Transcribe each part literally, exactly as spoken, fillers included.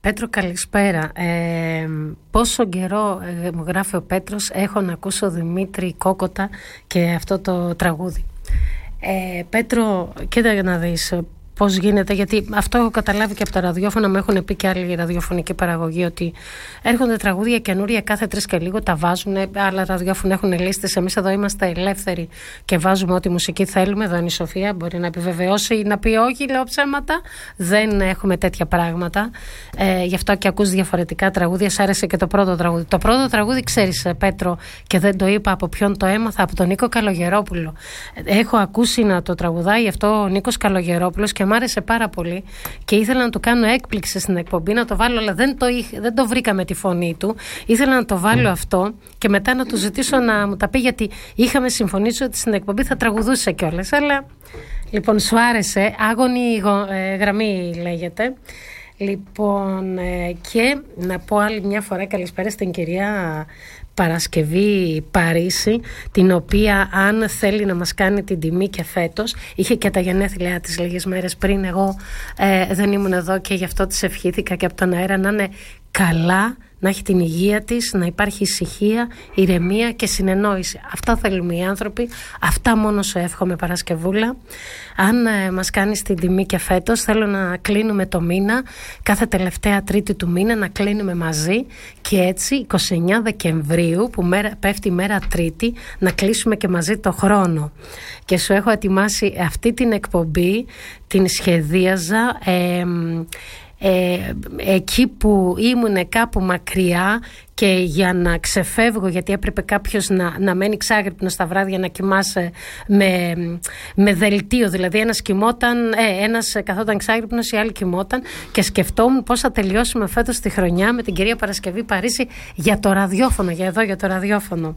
Πέτρο, καλησπέρα. Ε, πόσο καιρό, ε, μου γράφει ο Πέτρος, έχω να ακούσω Δημήτρη Κόκοτα και αυτό το τραγούδι. Ε, Πέτρο, κοίτα να δεις πώς γίνεται, γιατί αυτό έχω καταλάβει και από τα ραδιόφωνα, μου έχουν πει και άλλοι ραδιοφωνική παραγωγή, ότι έρχονται τραγούδια καινούρια κάθε τρεις και λίγο, τα βάζουν, άλλα ραδιόφωνα έχουν λίστες, εμείς εδώ είμαστε ελεύθεροι και βάζουμε ό,τι μουσική θέλουμε. Εδώ είναι η Σοφία, μπορεί να επιβεβαιώσει ή να πει όχι, λέω ψέματα, δεν έχουμε τέτοια πράγματα, ε, γι' αυτό και ακούς διαφορετικά τραγούδια. Σ' άρεσε και το πρώτο τραγούδι. Το πρώτο τραγούδι, ξέρεις Πέτρο, και δεν το είπα από ποιον το έμαθα, από τον Νίκο Καλογερόπουλο. Έχω ακούσει να το τραγουδάει αυτό ο Νίκος Καλογερόπουλος και μ' άρεσε πάρα πολύ και ήθελα να του κάνω έκπληξη στην εκπομπή, να το βάλω, αλλά δεν το, είχ, δεν το βρήκα με τη φωνή του. Ήθελα να το βάλω mm. αυτό και μετά να του ζητήσω να μου τα πει, γιατί είχαμε συμφωνήσει ότι στην εκπομπή θα τραγουδούσε κιόλας. Αλλά λοιπόν, σου άρεσε. Άγωνη ε, γραμμή λέγεται. Λοιπόν, ε, και να πω άλλη μια φορά καλησπέρα στην κυρία Παρασκευή Παρίσι, την οποία, αν θέλει να μας κάνει την τιμή και φέτος, είχε και τα γενέθλιά της λίγες μέρες πριν, εγώ ε, δεν ήμουν εδώ και γι' αυτό της ευχήθηκα και από τον αέρα να είναι καλά, να έχει την υγεία της, να υπάρχει ησυχία, ηρεμία και συνεννόηση. Αυτά θέλουμε οι άνθρωποι, αυτά μόνο σου εύχομαι, Παρασκευούλα. Αν ε, μας κάνεις την τιμή και φέτος, θέλω να κλείνουμε το μήνα, κάθε τελευταία τρίτη του μήνα να κλείνουμε μαζί, και έτσι εικοστή ενάτη Δεκεμβρίου, που μέρα, πέφτει η μέρα Τρίτη, να κλείσουμε και μαζί το χρόνο. Και σου έχω ετοιμάσει αυτή την εκπομπή, την σχεδίαζα ε, Ε, εκεί που ήμουν κάπου μακριά, και για να ξεφεύγω, γιατί έπρεπε κάποιος να, να μένει ξάγρυπνος τα βράδια, να κοιμάσαι με, με δελτίο, δηλαδή ένας κοιμόταν, ε, ένας καθόταν ξάγρυπνος, η άλλη κοιμόταν, και σκεφτόμουν πώς θα τελειώσουμε φέτος τη χρονιά με την κυρία Παρασκευή Παρίσι για το ραδιόφωνο, για εδώ, για το ραδιόφωνο.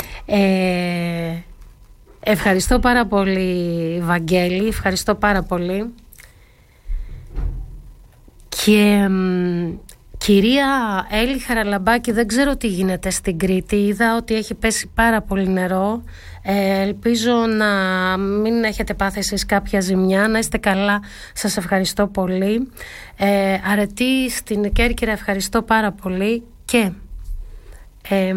ε, Ευχαριστώ πάρα πολύ, Βαγγέλη, ευχαριστώ πάρα πολύ. Και μ, κυρία Έλλη Χαραλαμπάκη, δεν ξέρω τι γίνεται στην Κρήτη. Είδα ότι έχει πέσει πάρα πολύ νερό. ε, Ελπίζω να μην έχετε πάθει εσείς κάποια ζημιά. Να είστε καλά, σας ευχαριστώ πολύ. ε, Αρετή στην Κέρκυρα, ευχαριστώ πάρα πολύ. Και ε,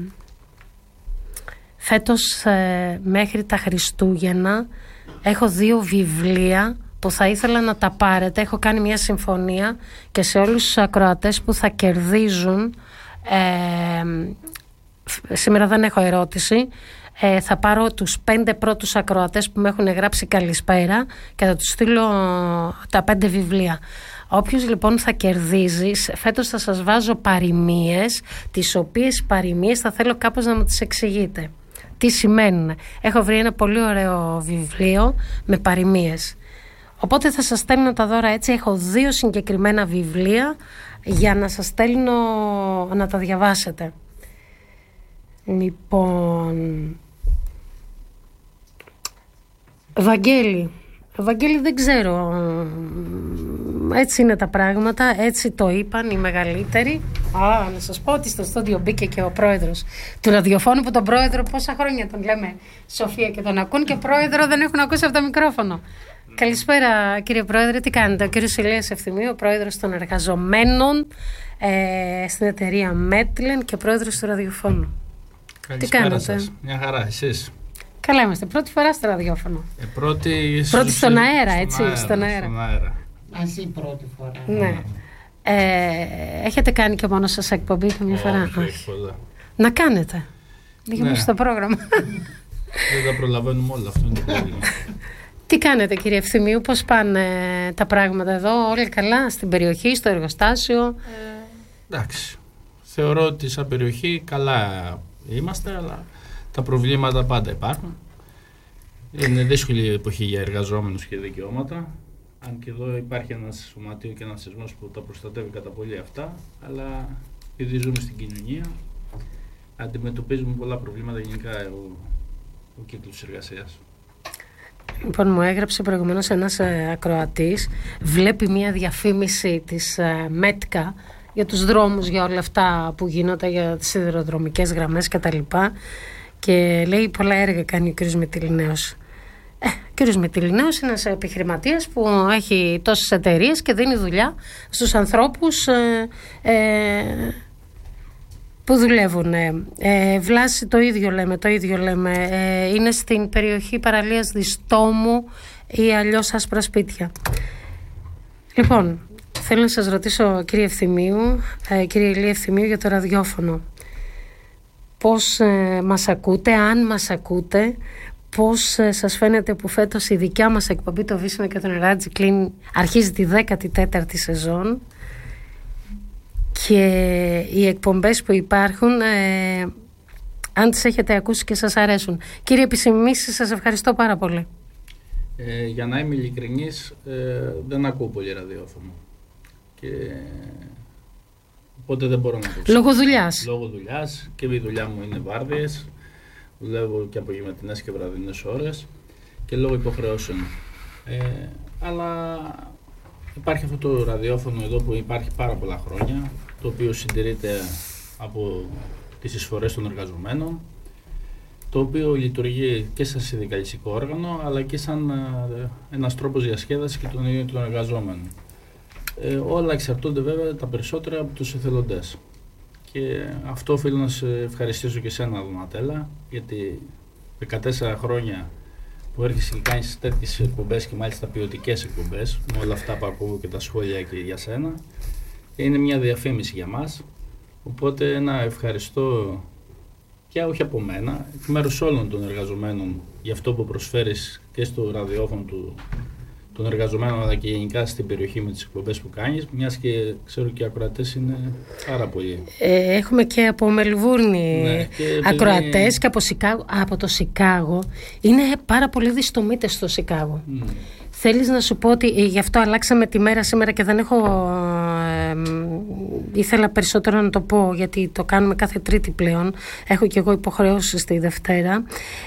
φέτος ε, μέχρι τα Χριστούγεννα έχω δύο βιβλία που θα ήθελα να τα πάρετε. Έχω κάνει μια συμφωνία και σε όλους τους ακροατές που θα κερδίζουν, ε, σήμερα δεν έχω ερώτηση, ε, θα πάρω τους πέντε πρώτους ακροατές που με έχουν γράψει καλησπέρα και θα τους στείλω τα πέντε βιβλία. Όποιος λοιπόν θα κερδίζει, φέτος θα σας βάζω παροιμίες, τις οποίες παροιμίες θα θέλω κάπως να μου τις εξηγείτε τι σημαίνουν. Έχω βρει ένα πολύ ωραίο βιβλίο με παροιμίες, οπότε θα σας στέλνω τα δώρα έτσι. Έχω δύο συγκεκριμένα βιβλία για να σας στέλνω να τα διαβάσετε. Λοιπόν, Βαγγέλη, Βαγγέλη, δεν ξέρω, έτσι είναι τα πράγματα, έτσι το είπαν οι μεγαλύτεροι. Α, να σας πω ότι στο στούντιο μπήκε και ο πρόεδρος του ραδιοφώνου, που τον πρόεδρο πόσα χρόνια τον λέμε Σοφία και τον ακούν, και πρόεδρο δεν έχουν ακούσει από το μικρόφωνο. Καλησπέρα κύριε Πρόεδρε, τι κάνετε? Ο κύριος Ηλίας Ευθυμίου, ο πρόεδρος των εργαζομένων ε, στην εταιρεία Μέτλεν και πρόεδρος του ραδιοφώνου. Καλησπέρα, τι κάνετε? Σας. Μια χαρά, εσείς? Καλά είμαστε, πρώτη φορά στο ραδιόφωνο. Ε, πρώτη πρώτη στον αέρα, στον έτσι, αέρα, στον αέρα. Στον αέρα. Εσύ πρώτη φορά. Ναι. Ε, έχετε κάνει και μόνο σας εκπομπή καμιά φορά? Όχι, να κάνετε. Λίγαμε ναι. στο πρόγραμμα. Δεν τα προλαβαίνουμε όλα, αυτό είναι το πρόβλημα. Τι κάνετε κύριε Ευθυμίου, πώς πάνε τα πράγματα εδώ, όλα καλά στην περιοχή, στο εργοστάσιο? Ε, εντάξει, θεωρώ ότι σαν περιοχή καλά είμαστε, αλλά τα προβλήματα πάντα υπάρχουν. Είναι δύσκολη η εποχή για εργαζόμενους και δικαιώματα, αν και εδώ υπάρχει ένα σωματείο και ένα θεσμός που τα προστατεύει κατά πολύ αυτά, αλλά επειδή ζούμε στην κοινωνία, αντιμετωπίζουμε πολλά προβλήματα γενικά ο, ο κύκλος εργασίας. Λοιπόν, μου έγραψε προηγουμένως ένας ε, ακροατής, βλέπει μια διαφήμιση της ε, ΜΕΤΚΑ για τους δρόμους, για όλα αυτά που γίνονται, για τις σιδηροδρομικές γραμμές κτλ. Και λέει πολλά έργα κάνει ο κ. Μητυλινέος. Ε, ο κύριος Μυτιληναίος είναι ένας επιχειρηματίας που έχει τόσες εταιρείες και δίνει δουλειά στους ανθρώπους ε, ε, που δουλεύουν. Ε, Βλάση το ίδιο λέμε, το ίδιο λέμε. Ε, είναι στην περιοχή παραλίας Διστόμου ή αλλιώς Άσπρα Σπίτια. Λοιπόν, θέλω να σας ρωτήσω, κύριε Ευθυμίου, ε, κύριε Ηλία Ευθυμίου, για το ραδιόφωνο. Πώς ε, μας ακούτε, αν μας ακούτε, πώς ε, σας φαίνεται που φέτος η δικιά μας εκπομπή, το Βύσσινο και το Νεράτζι, κλείνει, αρχίζει τη δέκατη τέταρτη σεζόν και οι εκπομπές που υπάρχουν, ε, αν τις έχετε ακούσει και σας αρέσουν. Κύριε Επισημίση, σας ευχαριστώ πάρα πολύ. Ε, για να είμαι ειλικρινής, ε, δεν ακούω πολύ ραδιόφωνο. Και... οπότε δεν μπορώ να το ξέρω. Λόγω δουλειάς. Λόγω δουλειάς, και η δουλειά μου είναι βάρδιες. Δουλεύω και απογευματινές και βραδινές ώρες και λόγω υποχρεώσεων. Ε, αλλά υπάρχει αυτό το ραδιόφωνο εδώ που υπάρχει πάρα πολλά χρόνια, το οποίο συντηρείται από τις εισφορές των εργαζομένων, το οποίο λειτουργεί και σαν συνδικαλιστικό όργανο, αλλά και σαν ε, ένας τρόπος διασκέδασης και των ίδιων των εργαζόμενων. Ε, όλα εξαρτώνται βέβαια τα περισσότερα από τους εθελοντές. Και αυτό οφείλω να σε ευχαριστήσω και εσένα, Δωματέλα, γιατί δεκατέσσερα χρόνια που έρχεσαι και κάνεις τέτοιες εκπομπές και μάλιστα ποιοτικές εκπομπές, με όλα αυτά που ακούω και τα σχόλια και για σένα, είναι μια διαφήμιση για μας. Οπότε ένα ευχαριστώ και όχι από μένα, εκ μέρους όλων των εργαζομένων για αυτό που προσφέρεις και στο ραδιόφωνο του, των εργαζομένων, αλλά και γενικά στην περιοχή με τις εκπομπές που κάνεις, μιας και ξέρω και οι ακροατές είναι πάρα πολλοί. Ε, έχουμε και από Μελβούρνη, ναι, και ακροατές επειδή... και από, Σικάγο, από το Σικάγο. Είναι πάρα πολλοί διστομήτες στο Σικάγο. Mm. Θέλεις να σου πω ότι γι' αυτό αλλάξαμε τη μέρα σήμερα και δεν έχω... Ε, ήθελα περισσότερο να το πω, γιατί το κάνουμε κάθε Τρίτη πλέον. Έχω και εγώ υποχρεώσεις τη Δευτέρα.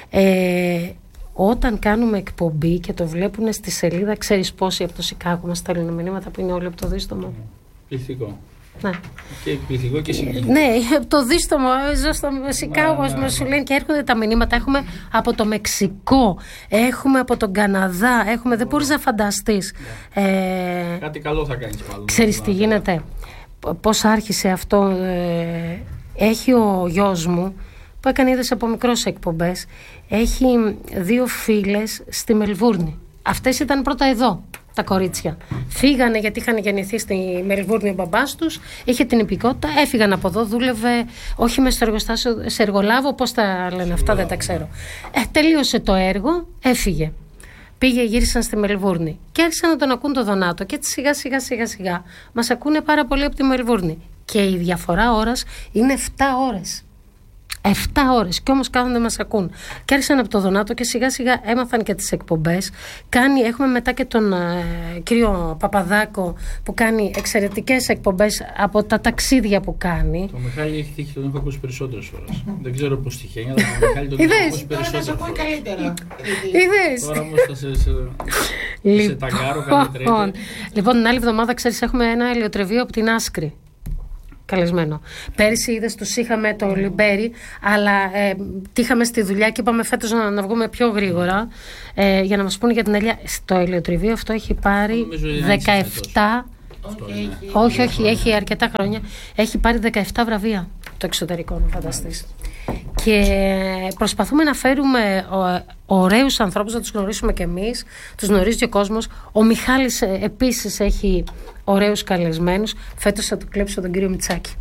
Ε, Όταν κάνουμε εκπομπή και το βλέπουν στη σελίδα, ξέρεις πόσοι από το Σικάγο μας στέλνουν μηνύματα που είναι όλοι από το Δίστομο. Πληθυκό. Ναι. Και πληθυκό και συγκεκριμένο. Ναι, από το Δίστομο, ζω στο Σικάγο, ας πούμε, σου λένε και έρχονται τα μηνύματα. Έχουμε από το Μεξικό, έχουμε από τον Καναδά, έχουμε, δεν μπορείς να φανταστείς. Yeah. Ε, Κάτι καλό θα κάνεις πάλι. Ξέρεις τι γίνεται, πώς άρχισε αυτό. Ε, έχει ο γιος μου, που έκανε είδες από μικρός εκπομπές, έχει δύο φίλες στη Μελβούρνη. Αυτές ήταν πρώτα εδώ, τα κορίτσια. Φύγανε γιατί είχαν γεννηθεί στη Μελβούρνη ο μπαμπάς τους, είχε την υπηκότητα, έφυγαν από εδώ, δούλευε όχι μες στο εργοστάσιο, σε εργολάβο, πώς τα λένε αυτά, δεν τα ξέρω. Ε, τελείωσε το έργο, έφυγε. Πήγε, γύρισαν στη Μελβούρνη και άρχισαν να τον ακούν το Δονάτο και έτσι σιγά σιγά σιγά σιγά μας ακούνε πάρα πολύ από τη Μελβούρνη. Και η διαφορά ώρας είναι επτά ώρες. Εφτά ώρες και όμως κάθονται μας ακούν. Και άρχισαν από το Δονάτο και σιγά σιγά έμαθαν και τις εκπομπές. Κάνει, έχουμε μετά και τον ε, κύριο Παπαδάκο που κάνει εξαιρετικές εκπομπές από τα ταξίδια που κάνει. Το Μιχάλη έχει τύχει, τον έχω ακούσει περισσότερες φορές. Δεν ξέρω πώς τυχαίνει, αλλά το Μιχάλη τον έχω ακούσει περισσότερες φορές. Καλύτερα. Είδες. Τώρα όμως θα σε, σε, λοιπόν, σε ταγκάρω καλύτερα. Λοιπόν, την άλλη εβδομάδα ξέρεις έχουμε ένα ηλιοτρεβείο από την Άσκρη. Καλεσμένο. Πέρυσι είδες τους είχαμε το Λιμπέρι, αλλά ε, τύχαμε στη δουλειά και είπαμε φέτος να, να βγούμε πιο γρήγορα ε, για να μας πούνε για την Ελιά. Στο ηλιοτριβείο αυτό έχει πάρει δεκαεπτά. Όχι, όχι, όχι, έχει αρκετά χρόνια. Έχει πάρει δεκαεπτά βραβεία το εξωτερικό, να φανταστείς. Και προσπαθούμε να φέρουμε ωραίους ανθρώπους, να τους γνωρίσουμε κι εμείς, τους γνωρίζει ο κόσμος. Ο Μιχάλης επίσης έχει ωραίους καλεσμένους. Φέτος θα του κλέψω τον κύριο Μητσάκη.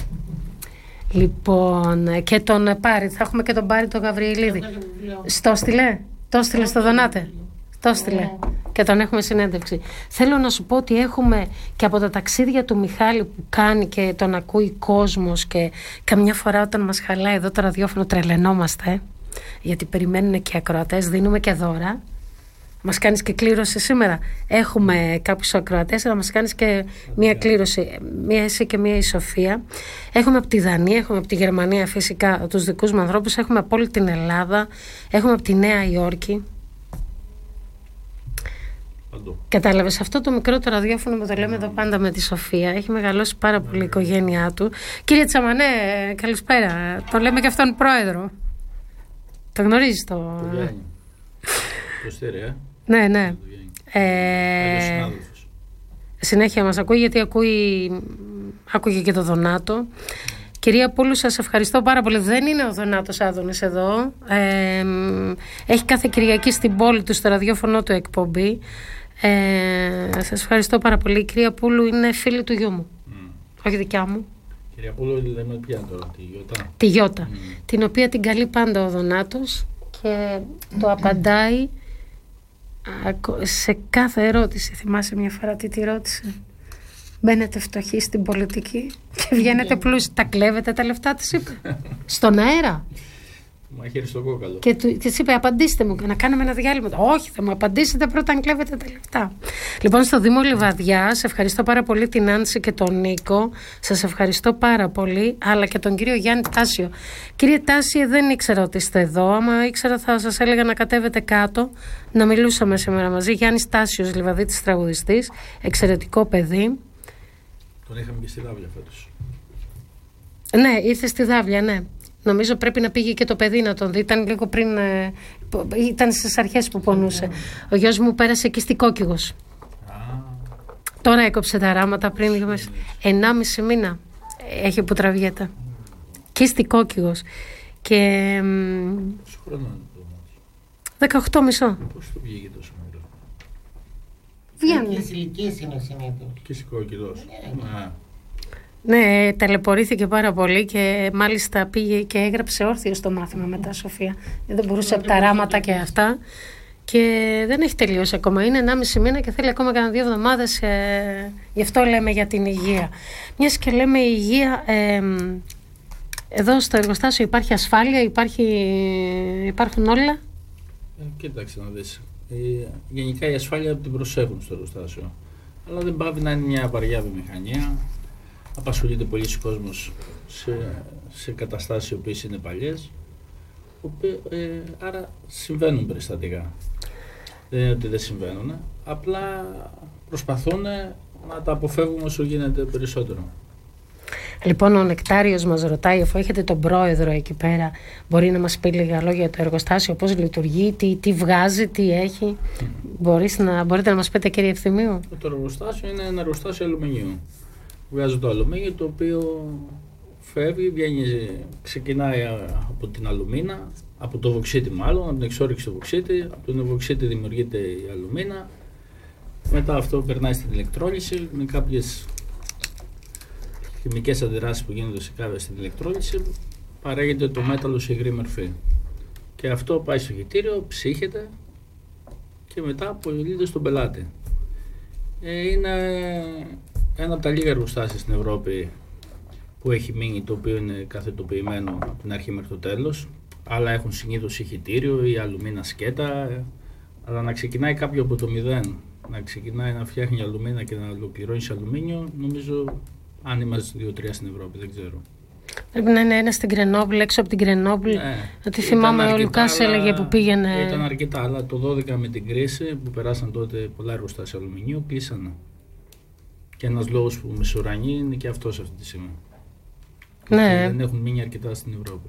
Λοιπόν, και τον Πάρη, θα έχουμε και τον Πάρη τον Γαβριηλίδη. Στο στείλε, το στείλε στο Δονάτε. Το στείλε. Και τον έχουμε συνέντευξη. Θέλω να σου πω ότι έχουμε και από τα ταξίδια του Μιχάλη που κάνει και τον ακούει κόσμος, και καμιά φορά όταν μας χαλάει εδώ το ραδιόφωνο τρελαινόμαστε, γιατί περιμένουν και οι ακροατές, δίνουμε και δώρα. Μας κάνεις και κλήρωση σήμερα. Έχουμε κάποιους ακροατές, να μας κάνεις και μία κλήρωση. Μία εσύ και μία η Σοφία. Έχουμε από τη Δανία, έχουμε από τη Γερμανία φυσικά τους δικούς μου ανθρώπους, έχουμε από όλη την Ελλάδα, έχουμε από τη Νέα Υόρκη. Κατάλαβες, αυτό το μικρό το ραδιόφωνο που το λέμε εδώ πάντα με τη Σοφία, έχει μεγαλώσει πάρα πολύ η οικογένειά του. Κύριε Τσαμανέ, καλησπέρα. Το λέμε και αυτόν πρόεδρο. Το γνωρίζεις το... Το Γιάννη. Σωστήρι, ε. Ναι, ναι. Ε, συνέχεια μας ακούει, γιατί ακούει, άκουγε και το Δονάτο. Κυρία Πούλου, σας ευχαριστώ πάρα πολύ. Δεν είναι ο Δονάτος Άδωνης εδώ. Ε, έχει κάθε Κυριακή στην πόλη του, στο ραδιόφωνο του εκπομπή. Ε, σας ευχαριστώ πάρα πολύ. Η κυρία Πούλου είναι φίλη του γιού μου. Mm. Όχι δικιά μου. Κυρία Πούλου, λέμε ποια τώρα, τη Γιώτα. Τη Γιώτα, mm. την οποία την καλεί πάντα ο Δονάτος και το απαντάει σε κάθε ερώτηση. Θυμάσαι μια φορά τι τη ρώτησε? Μπαίνετε φτωχοί στην πολιτική και βγαίνετε πλούσιοι. Τα κλέβετε τα λεφτά, της είπε. Στον αέρα. Μαχαίρι στο κόκαλο. Και της είπε, απαντήστε μου, να κάνουμε ένα διάλειμμα. Όχι, θα μου απαντήσετε πρώτα αν κλέβετε τα λεφτά. Λοιπόν, στο Δήμο Λιβαδιά, σε ευχαριστώ πάρα πολύ την Άνση και τον Νίκο. Σας ευχαριστώ πάρα πολύ, αλλά και τον κύριο Γιάννη Τάσιο. Κύριε Τάσιο, δεν ήξερα ότι είστε εδώ. Άμα ήξερα, θα σας έλεγα να κατέβετε κάτω, να μιλούσαμε σήμερα μαζί. Γιάννης Τάσιος, Λιβαδίτης τραγουδιστής, εξαιρετικό παιδί. Τον είχαμε και στη Δάβλια φέτος. Ναι, ήρθε στη Δάβλια, ναι. Νομίζω πρέπει να πήγε και το παιδί να τον δει. Ήταν λίγο πριν. Ε, ήταν στις αρχές που πονούσε. Ο γιος μου πέρασε εκεί στη Κόκκιγος. Τώρα έκοψε τα ράματα πριν λίγο μέσα. Ενάμιση μήνα έχει που τραβιέται. Και στη Κόκκιγος. Και. Πόσο χρόνο είναι το δεκαοκτώ μισό. Πώς το πήγε τόσο μεγάλο? Βγαίνει. Ποιες ηλικίες είναι ο συνήθως? Και στη Κόκκιγος. Ναι, ταλαιπωρήθηκε πάρα πολύ και μάλιστα πήγε και έγραψε όρθιο στο μάθημα μετά, Σοφία. Δεν μπορούσε από τα ράματα και αυτά. Και δεν έχει τελειώσει ακόμα. Είναι ενάμιση μήνα και θέλει ακόμα κανένα δύο εβδομάδες. Ε, γι' αυτό λέμε για την υγεία. Μιας και λέμε υγεία, ε, εδώ στο εργοστάσιο υπάρχει ασφάλεια, υπάρχει, υπάρχουν όλα. Ε, κοίταξε να δεις. Ε, γενικά η ασφάλεια την προσέχουν στο εργοστάσιο. Αλλά δεν πάβει να είναι μια βαριά βιομηχανία. Απασχολείται πολλοί κόσμος σε, σε καταστάσεις οι οποίες είναι παλιές, ε, άρα συμβαίνουν περιστατικά. Δεν είναι ότι δεν συμβαίνουν, απλά προσπαθούν να τα αποφεύγουν όσο γίνεται περισσότερο. Λοιπόν, ο Νεκτάριος μας ρωτάει, αφού έχετε τον πρόεδρο εκεί πέρα, μπορεί να μας πει λίγα λόγια για το εργοστάσιο, πώς λειτουργεί, τι, τι βγάζει, τι έχει? Mm. Μπορείς να, μπορείτε να μας πείτε, κύριε Ευθυμίου? Το εργοστάσιο είναι ένα εργοστάσιο αλουμινίου. Βγάζει το αλουμίνιο, το οποίο φεύγει, βγαίνει, ξεκινάει από την αλουμίνα, από το βωξίτη μάλλον, από την εξόρυξη του βωξίτη, από τον βωξίτη δημιουργείται η αλουμίνα, μετά αυτό περνάει στην ηλεκτρόλυση με κάποιες χημικές αντιδράσεις που γίνονται σε κάποια στην ηλεκτρόλυση, παράγεται το μέταλλο σε υγρή μορφή. Και αυτό πάει στο χυτήριο, ψύχεται και μετά απολύεται στον πελάτη. Ε, είναι ένα από τα λίγα εργοστάσια στην Ευρώπη που έχει μείνει, το οποίο είναι καθετοποιημένο από την αρχή μέχρι το τέλος. Άλλα έχουν συνήθως ηχητήριο ή αλουμίνα σκέτα, αλλά να ξεκινάει κάποιο από το μηδέν, να ξεκινάει να φτιάχνει αλουμίνα και να ολοκληρώνει σε αλουμίνιο, νομίζω αν είμαστε δύο τρία στην Ευρώπη, δεν ξέρω. Πρέπει να είναι ένα στην Γκρενόμπλη, έξω από την Γκρενόμπλη. Ναι, ότι θυμάμαι ο Λουκάς έλεγε που πήγαινε. Ήταν αρκετά, αλλά το δώδεκα με την κρίση που περάσαν τότε πολλά εργοστάσια αλουμινίου κλείσανε. Και ένας λόγος που μεσουρανεί είναι και αυτός αυτή τη στιγμή. Ναι. Δεν έχουν μείνει αρκετά στην Ευρώπη.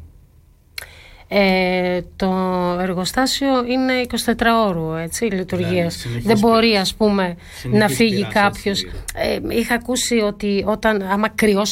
Ε, το εργοστάσιο είναι εικοσιτετράωρου, έτσι, λειτουργίας. Ναι, δεν μπορεί, ας πούμε, να φύγει κάποιος. Ε, είχα ακούσει ότι όταν άμα κρυώσει